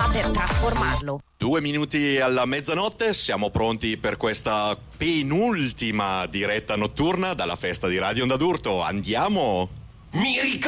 per trasformarlo. 2 minuti alla mezzanotte, siamo pronti per questa penultima diretta notturna dalla festa di Radio Onda d'Urto. Andiamo! Mi ricordo